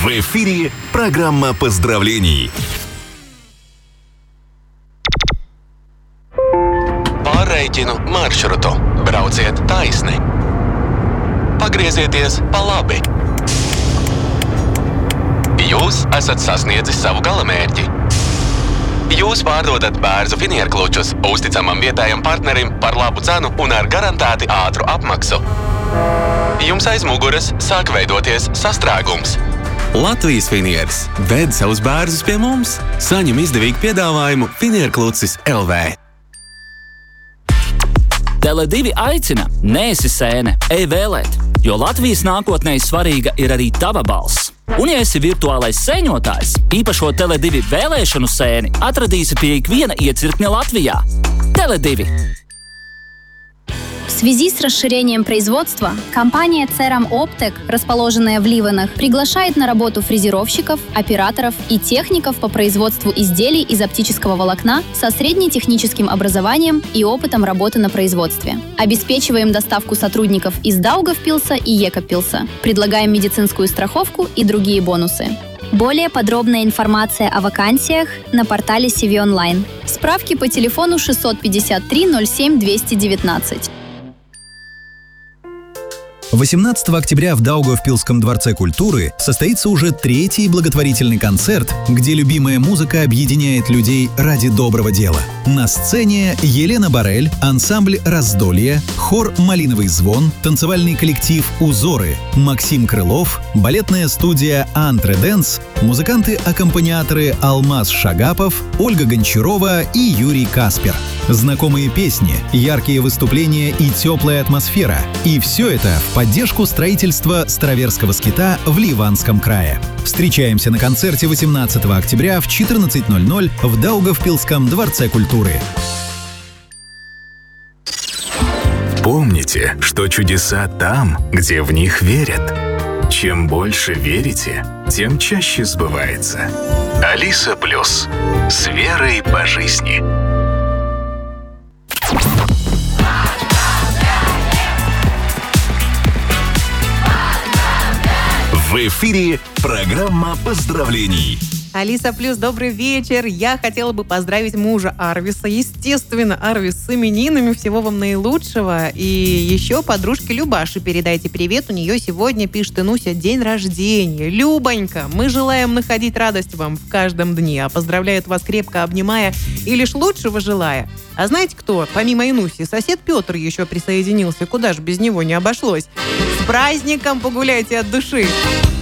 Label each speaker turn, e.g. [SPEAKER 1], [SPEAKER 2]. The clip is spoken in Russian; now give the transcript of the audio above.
[SPEAKER 1] В эфире программа поздравлений.
[SPEAKER 2] Pārreikinu maršrutu. Brauciet taisni. Pagriezieties pa labi. Jūs esat sasniedzis savu galamērķi. Jūs pārdodat Bērzu finierklučus uzticamam vietējam partnerim par labu cenu un ar garantēti ātru apmaksu. Jums aiz muguras sāk veidoties sastrēgums.
[SPEAKER 3] Latvijas finieris ved savus bērzus pie mums. Saņem izdevīgu piedāvājumu Finierklucis LV.
[SPEAKER 4] Tele2 aicina, neesi sēne, ej vēlēt, jo Latvijas nākotnē svarīga ir arī tava balss. Un ja esi virtuālais sēņotājs, īpašo Tele2 vēlēšanu sēni atradīsi pie ikviena iecirkņa Latvijā. Tele2.
[SPEAKER 5] В связи с расширением производства, компания Ceram Optek, расположенная в Ливенах, приглашает на работу фрезеровщиков, операторов и техников по производству изделий из оптического волокна со среднетехническим образованием и опытом работы на производстве. Обеспечиваем доставку сотрудников из Даугавпилса и Екапилса. Предлагаем медицинскую страховку и другие бонусы. Более подробная информация о вакансиях на портале CV Online. Справки по телефону 653 07 219.
[SPEAKER 6] 18 октября в Даугавпилском дворце культуры состоится уже 3-й благотворительный концерт, где любимая музыка объединяет людей ради доброго дела. На сцене Елена Борель, ансамбль «Раздолье», хор «Малиновый звон», танцевальный коллектив «Узоры», Максим Крылов, балетная студия «Антре Дэнс», музыканты-аккомпаниаторы Алмаз Шагапов, Ольга Гончарова и Юрий Каспер. Знакомые песни, яркие выступления и теплая атмосфера. И все это в поддержку строительства Староверского скита в Ливанском крае. Встречаемся на концерте 18 октября в 14:00 в Даугавпилском дворце культуры.
[SPEAKER 1] Помните, что чудеса там, где в них верят. Чем больше верите, тем чаще сбывается. Алиса Плюс. С верой по жизни. В эфире программа поздравлений.
[SPEAKER 7] Алиса Плюс, добрый вечер. Я хотела бы поздравить мужа Арвиса. Естественно, Арвис с именинами. Всего вам наилучшего. И еще подружке Любаше передайте привет. У нее сегодня, пишет Инуся, день рождения. Любонька, мы желаем находить радость вам в каждом дне. А поздравляет вас, крепко обнимая и лишь лучшего желая. А знаете кто? Помимо Инуси, сосед Петр еще присоединился. Куда же без него не обошлось. С праздником, погуляйте от души.